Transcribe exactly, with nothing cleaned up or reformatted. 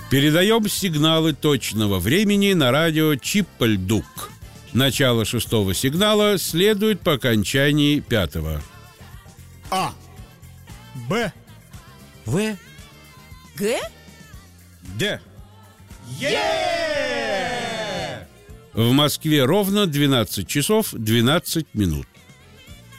Передаем сигналы точного времени на радио Чиппальдук. Начало шестого сигнала следует по окончании пятого. А. Б. В. Г. Д. Е! В Москве ровно двенадцать часов двенадцать минут.